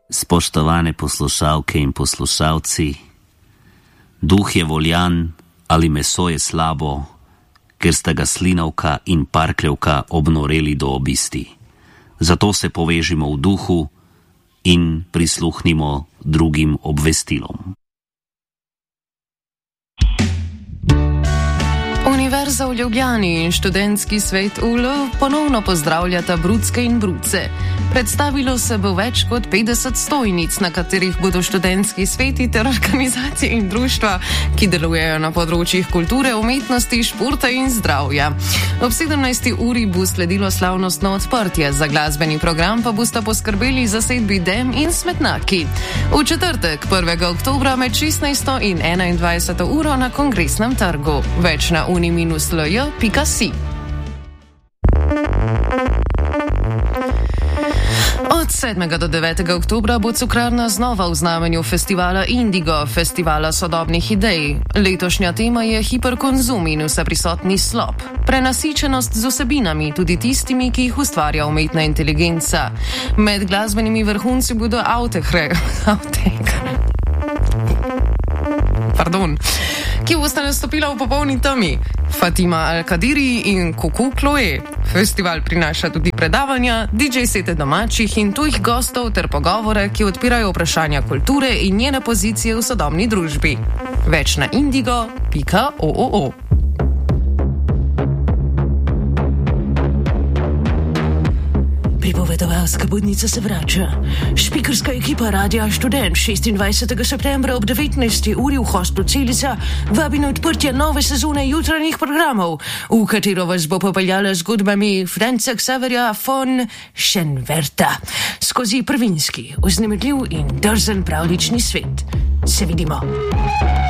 Spoštovane poslušalke in poslušalci, duh je voljan ali meso je slabo, ker sta ga slinavka in parkljevka obnoreli do obisti. Zato se povežimo v duhu in prisluhnimo drugim obvestilom. Univerza v Ljubljani in študentski svet UL ponovno pozdravljata brucke in bruce. Predstavilo se bo več kot 50 stojnic, na katerih bodo študentski sveti ter organizacije in društva, ki delujejo na področjih kulture, umetnosti, športa in zdravja. Ob 17. uri bo sledilo slavnostno odprtje, za glasbeni program pa bosta poskrbeli zasedbi Dem in Smetnaki. V četrtek, 1. oktobra med 16. in 21. uro na Kongresnem trgu. Več na uni-lj.si. Od 7. do 9. oktobra bo Cukrarna znova v znamenju festivala Indigo, festivala sodobnih idej. Letošnja tema je hiperkonzum in vseprisotni slop. Prenasičenost z vsebinami, tudi tistimi, ki jih ustvarja umetna inteligenca. Med glasbenimi vrhunci bodo ki bosta nastopila v popolni temi. Fatima Al-Kadiri in Kuku Chloe. Festival prinaša tudi predavanja, DJ sete domačih in tujih gostov ter pogovore, ki odpirajo vprašanja kulture in njene pozicije v sodobni družbi. Več na indigo.oo. Pripovedovalska budnica se vrača. Špikerska ekipa Radia Študent 26. septembra ob 19. uri v hostlu Celica vabi na odprtje nove sezone jutranjih programov, v katero vas bo popeljala zgodbami Franca Xaverja von Schenwerta skozi prvinski, vznemirljiv in drzen pravlični svet. Se vidimo.